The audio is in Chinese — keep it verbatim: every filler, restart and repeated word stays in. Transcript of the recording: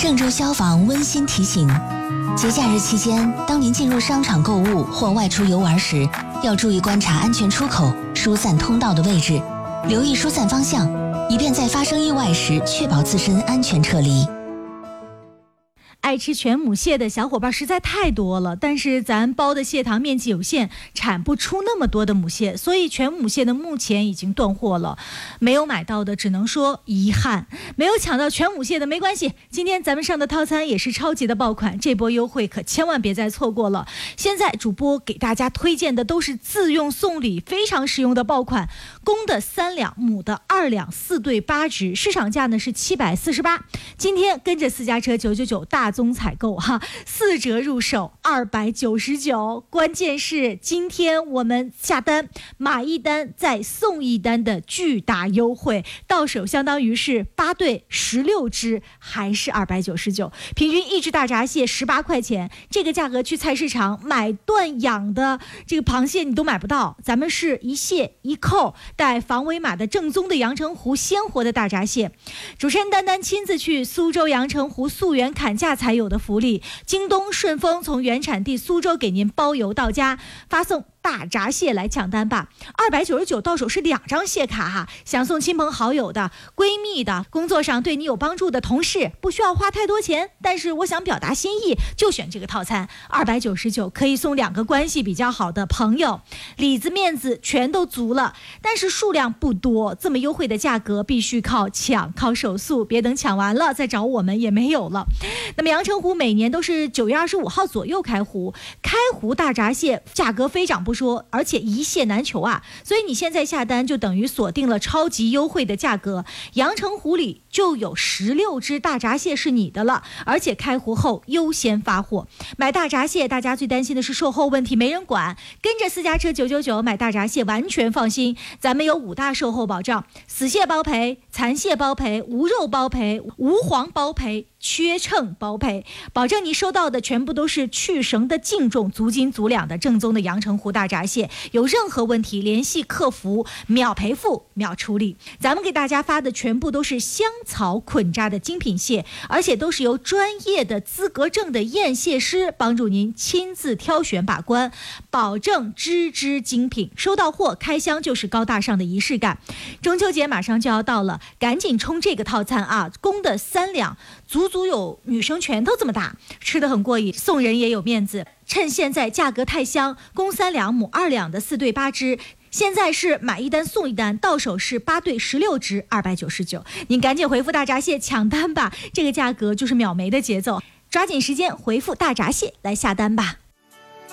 郑州消防温馨提醒：节假日期间，当您进入商场购物或外出游玩时，要注意观察安全出口、疏散通道的位置，留意疏散方向，以便在发生意外时确保自身安全撤离。 爱吃全母蟹的小伙伴实在太多了，但是咱包的蟹塘面积有限，产不出那么多的母蟹，所以全母蟹的目前已经断货了。没有买到的只能说遗憾，没有抢到全母蟹的没关系，今天咱们上的套餐也是超级的爆款，这波优惠可千万别再错过了。现在主播给大家推荐的都是自用送礼非常实用的爆款，公的三两，母的二两，四对八只，市场价呢是七百四十八，今天跟着私家车九九九大宗采购哈，四折入手二百九十九，关键是今天我们下单买一单再送一单的巨大优惠，到手相当于是八对十六只，还是二百九十九，平均一只大闸蟹十八块钱，这个价格去菜市场买断养的这个螃蟹你都买不到，咱们是一蟹一扣带防伪码的正宗的阳澄湖鲜活的大闸蟹。主持人丹丹亲自去苏州阳澄湖溯源砍价才有的福利，京东顺丰从原产地苏州给您包邮到家，发送大闸蟹来抢单吧，二百九十九到手是两张蟹卡哈，想送亲朋好友的、闺蜜的、工作上对你有帮助的同事，不需要花太多钱，但是我想表达心意，就选这个套餐，二百九十九可以送两个关系比较好的朋友，里子面子全都足了，但是数量不多，这么优惠的价格必须靠抢，靠手速，别等抢完了再找我们也没有了。那么阳澄湖每年都是九月二十五号左右开湖，开湖大闸蟹价格飞涨不说，而且一蟹难求啊，所以你现在下单就等于锁定了超级优惠的价格，阳澄湖里就有十六只大闸蟹是你的了，而且开湖后优先发货。买大闸蟹大家最担心的是售后问题没人管，跟着私家车九九九买大闸蟹完全放心，咱们有五大售后保障，死蟹包赔，残蟹包赔，无肉包赔，无黄包赔，缺秤包赔，保证你收到的全部都是去绳的净重，足斤足两的正宗的阳澄湖大闸蟹，有任何问题联系客服，秒赔付秒处理。咱们给大家发的全部都是香草捆扎的精品蟹，而且都是由专业的资格证的验蟹师帮助您亲自挑选把关，保证只只精品，收到货开箱就是高大上的仪式感。中秋节马上就要到了，赶紧冲这个套餐啊，公的三两，足足有女生拳头这么大，吃得很过瘾，送人也有面子。趁现在价格太香，公三两母二两的四对八只，现在是买一单送一单，到手是八对十六只，二百九十九。您赶紧回复大闸蟹抢单吧，这个价格就是秒没的节奏，抓紧时间回复大闸蟹来下单吧。